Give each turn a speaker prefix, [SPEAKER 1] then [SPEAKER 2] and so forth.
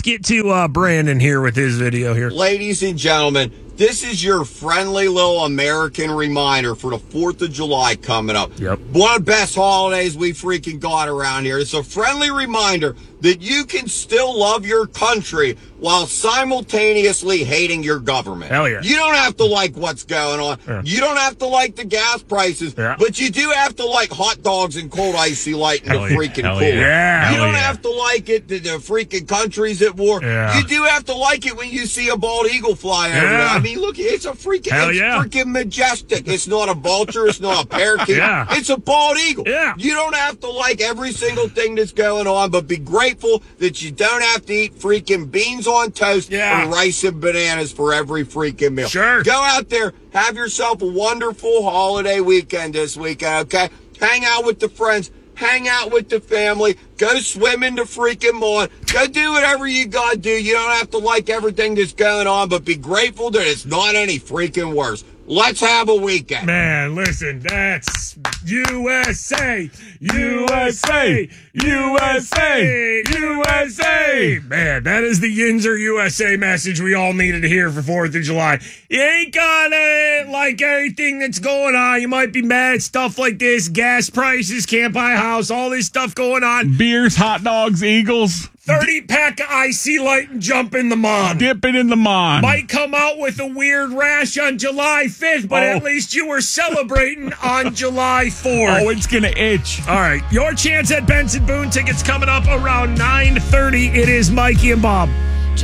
[SPEAKER 1] let's get to Brandon here with his video here.
[SPEAKER 2] Ladies and gentlemen, this is your friendly little American reminder for the 4th of July coming up.
[SPEAKER 1] Yep.
[SPEAKER 2] One of the best holidays we freaking got around here. It's a friendly reminder that you can still love your country while simultaneously hating your government.
[SPEAKER 1] Hell yeah.
[SPEAKER 2] You don't have to like what's going on.
[SPEAKER 1] Yeah.
[SPEAKER 2] You don't have to like the gas prices, but you do have to like hot dogs and cold icy light in the freaking cooler.
[SPEAKER 1] Yeah.
[SPEAKER 2] You don't have to like it, the freaking country's at war.
[SPEAKER 1] Yeah.
[SPEAKER 2] You do have to like it when you see a bald eagle fly over there. I mean, look, it's a freaking, freaking majestic. It's not a vulture. It's not a parakeet. It's a bald eagle. You don't have to like every single thing that's going on, but be grateful that you don't have to eat freaking beans on toast and rice and bananas for every freaking meal.
[SPEAKER 1] Sure.
[SPEAKER 2] Go out there, have yourself a wonderful holiday weekend this weekend, okay? Hang out with the friends. Hang out with the family. Go swim in the freaking lawn. Go do whatever you gotta do. You don't have to like everything that's going on, but be grateful that it's not any freaking worse. Let's have a weekend.
[SPEAKER 1] Man, listen, that's USA, USA, USA, USA. Man, that is the Yinzer USA message we all needed to hear for 4th of July. You ain't gonna like everything that's going on. You might be mad at stuff like this. Gas prices, can't buy a house, all this stuff going on.
[SPEAKER 3] Beers, hot dogs, Eagles.
[SPEAKER 1] 30-pack of icy light and jump in the mon.
[SPEAKER 3] Dip it in the mon.
[SPEAKER 1] Might come out with a weird rash on July 5th, but at least you were celebrating on July 4th.
[SPEAKER 3] Oh, it's going to itch.
[SPEAKER 1] All right, your chance at Benson Boone tickets coming up around 9:30. It is Mikey and Bob.